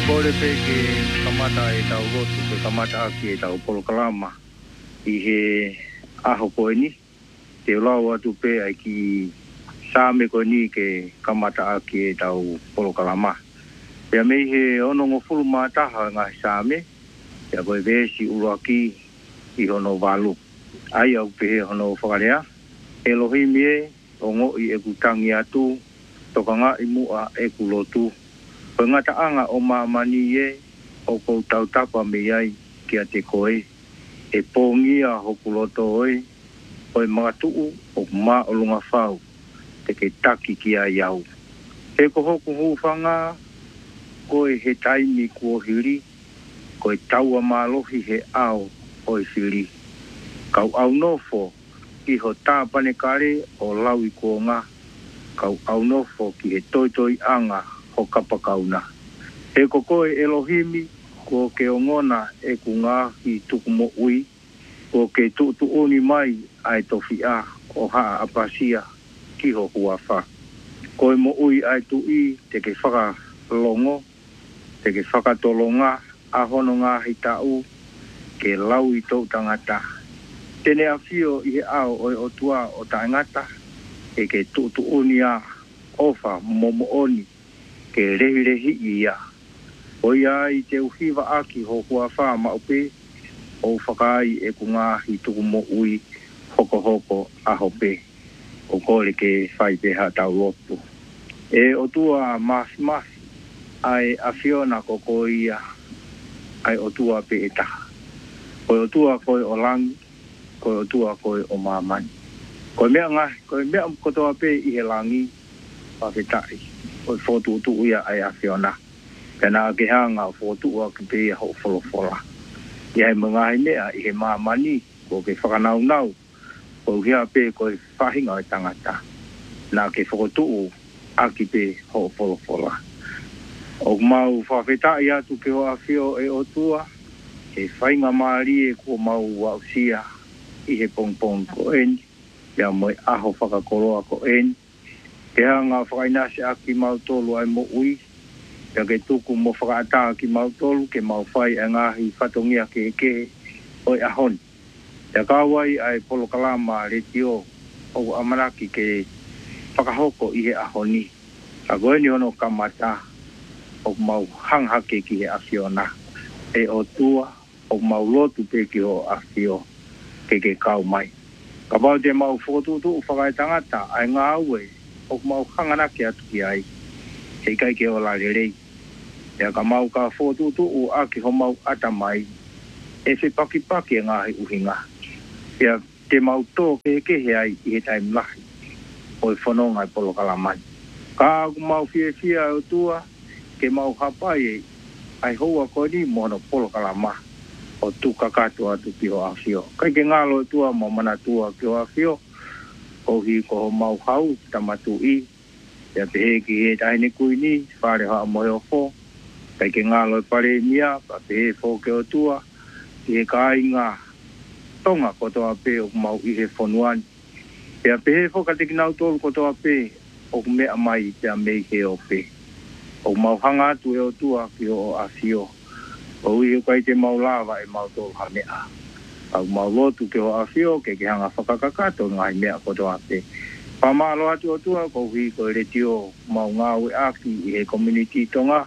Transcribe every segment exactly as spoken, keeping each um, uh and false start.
Kore pe ke kamata e tau rotu, ke kamata aki e tau polo kalama. I he aho koe ni, te lau atu pe ai ki sāme koe ni ke kamata aki e tau polo kalama. Pea mei he ono ngofuru mātaha ngā sāme, pea koe vesi uruaki i hono walu. Ai au pe he hono whakarea, Elohim e o ngoi e kutangi atu, toka ngā imua e kulotu. Koe ngata anga o mamani e o kou tau tapa me ai kia te koe. E pōngia hoku loto oi, koe mga tuu o mā o lunga whau, te ke taki ki a iau. He ko hoku hūwhanga, koe he taimi kua hiri, koe taua mālohi he ao o hiri. Kau au nofo ki ho tāpane kare o laui kua ngā, kau au nofo ki he toitoi anga o kapakauna. He ko koe Elohimi, ko ke ongona e ku ngāhi tuku mo ui, ko ke tutu oni mai ai tofi a o haa apasia ki ho huawha. Koe mo ui ai tu i te ke whaka longo, te ke whakatolonga a hono ngāhi tau, ke lau i tau tangata. Tene a whio i he ao o o tua o tangata, e ke tutu oni a ofa momo oni, ke rehi rehi ia. O ia i te uhiwa aki ho kua wha maupe, o whakai e ku ngāhi tuku mo ui hoko hoko aho pe. O kore ke whai pe ha tau lotu. E o tua masi masi, ai a whiona ko ko ia, ai o tua pe e taha. Koe o tua koe o langi, koe o tua koe o mamani. Koe mea ngahi, koe mea kotoa pe i he langi, whawhetai. Koe whotu tu ia ai a whiona. Pena ke hanga o whotu ua ki pe ho wholofola. Ia he mga mea i he mamani, ko ke whakanau nau, ko hea pe koe whahinga o tangata. Nā ke whotu a ki pe ho wholofola. O mau whawhetai atu ke ho a whio e o tua, he whainga maari e ko mau wausia i he pongpong ko eni, ia moi aho whakakoroa ko eni. Ke hanga whakainase a ki mau tolu ai mo ui, ia ke tuku mo whakaata ki mau tolu, ke mau whai a ngahi whatongia ke ke oi ahoni. Ia kawai ai polo kalama re tio o amaraki ke whakahoko i he ahoni. A koe ni hono kamata o mau hanghake ki he awhiona. E o tua o mau lotu pe ki ho awhio ke ke kau mai. Ka pau te mau whotutu whakai tangata ai ngā aue o mau hanganake atu ki ai. Hei kai ke o lare rei. Ea ka mau ka whotutu o aki ho mau atamai. E se paki paki e ngahi uhinga. Ea te mau tō ke ke he ai i he taim lahi. O i whanonga i polo kalamai. Ka aku mau fie fia o tua ke mau hapai e ai hoa ko ni mono polo kalama. O tu kakato atu ki ho awhio. Kai ke ngalo tua mo mana tua ki ho awhio. Ko hi ko ho mau hau tamatu i. Ia te he ki he taine kui ni, whare haa moe o fo. Kai ke ngalo e pare mia, pa te he fo ke o tua. Ki he ka inga tonga kotoa pe o mau i he whonuani. Ia pe he fo ka te kinau tolu kotoa pe o mea mai te a mei he o pe. O mau hanga atu e o tua ki o awhio. O i he kai te mau lava e mau tolu ha mea. Au mau lotu ke o awhio ke ke hanga whakakakato ngai mea kotoa pe. Pamalo atu o tua ko hui ko re tio mau ngāwe aki i he community tonga.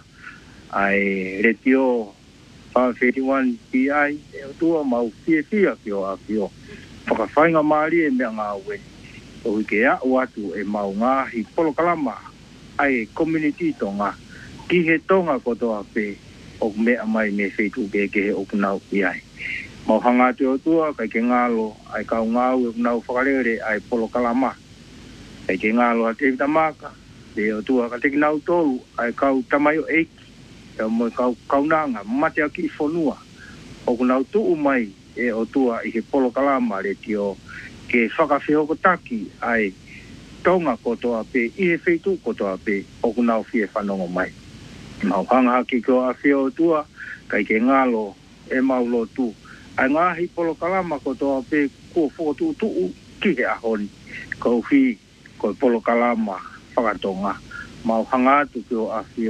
Ai re tio five eighty-one P I e o tua mau fie fia ki o awhio. Whakawhainga maari e mea ngāwe. Ko hui ke au atu e mau ngāhi polo kalama ai community tonga. Ki he tonga kotoa pe o mea mai me whetu ke ke he opunau i ai. Mau hanga atu o tua kai ke ngalo ai kau ngāu e opunau whakarere ai polo kalama. Kai ke ngalo a te tamaka, te o tua ka te kinau tolu, ai kau tamayo eiki, e mo kau kaunanga, mate aki i whonua. O kunau tuu mai e o tua i he polo kalama re tio, ke whakawhihoko taki ai tonga kotoa pe, i he wheitu kotoa pe, o kunau whie whanongo mai. Mau hanga haki ko a whio o tua, kai ke ngalo e maulo tu. Ai ngahi polo kalama kotoa pe, ko whotu tuu ki he ahoni, ko hui, ko polo kalama whakatonga. Mau hanga atu ki o awhio.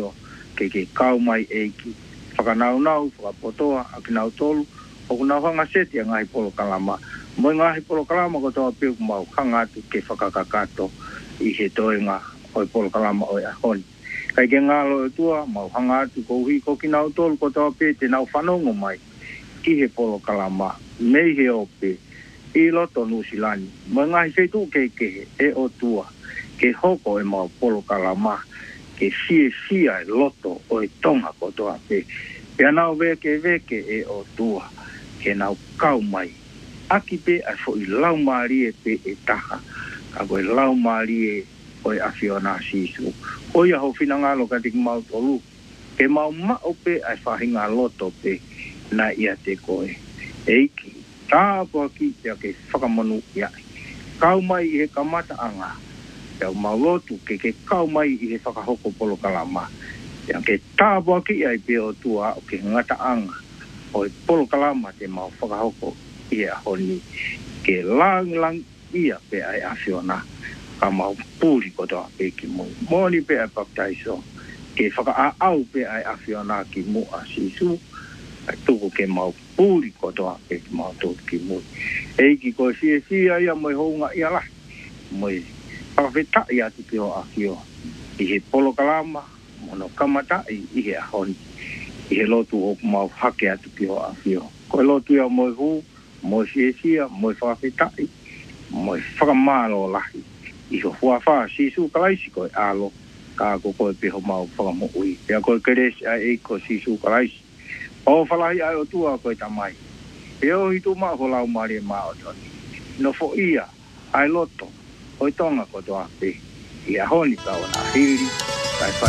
ke ke kau mai e ki whakanau nau whakapotoa a ki nau tolu o kuna hanga seti a ngahi polo kalama mo ngahi polo kalama ko toa piu mau hanga atu ke whakakakato i he toenga o polo kalama o a honi kai ke ngalo e tua mau hanga atu ko hui ko ki nau tolu ko toa piu te nau whanongo mai ki he polo kalama mei he ope i loto nusilani mo ngahi whetu ke ke e o tua ke hoko e mau polo kalama ke fie fia e loto o e tonga ko toa pe. Pea nau veke veke e o tua, ke nau kau mai. Aki pe a fo i lau maari e pe e taha, ka koe lau maari e o e awhiona sisu. O ia ho whina ngalo ka tiki mau tolu, ke mau mao pe a whahinga loto pe na ia te koe. Eiki, tāpua ki pea ke whakamonu ia. Kau mai i he kamata anga, pea mau lotu ke ke kau mai i he whakahoko polo kalama. Pea ke tāpua ki ai pe o tua o ke ngata anga o e polo kalama te mau whakahoko i a honi. Ke lang lang ia pe ai awhiona ka mau pūri kotoa pe ki mui. Mōni pe ai baptaiso ke whaka a au pe ai awhiona ki mu a sisu. Ai tuku ke mau pūri kotoa pe ki mau tōtu ki mui. Eiki ko sia sia ia moi hounga ia lah. Moi whakawheta ia tu ki o a kio. I he polo kalama, mono kamata i i he ahoni. I he lotu o mau hake atu ki o a kio. Ko lotu ia moi hu, moi sia sia, moi whakawheta i, moi whakamalo lahi. I ho huawha sisu kalaisi koe alo, ka ko koe peho mau whakamu ui. Pea koe keresi ai e ko sisu kalaisi. O whalahi ai o tua koe tamai. E o hitu maa ho lau maari e maa o toni. No fo ia, ai loto, hoi tonga ko toa pe. I a honi kawana hiri, kai whai